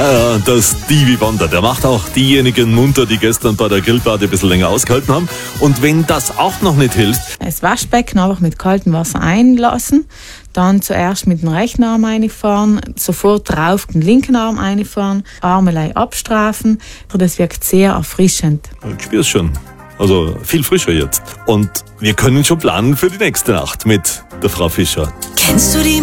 Ja, der Stevie Wonder, der macht auch diejenigen munter, die gestern bei der Grillparty ein bisschen länger ausgehalten haben. Und wenn das auch noch nicht hilft... Das Waschbecken einfach mit kaltem Wasser einlassen, dann zuerst mit dem rechten Arm reinfahren, sofort drauf den linken Arm reinfahren, Arme abstrafen. Das wirkt sehr erfrischend. Ich spür's schon. Also viel frischer jetzt. Und wir können schon planen für die nächste Nacht mit der Frau Fischer. Kennst du die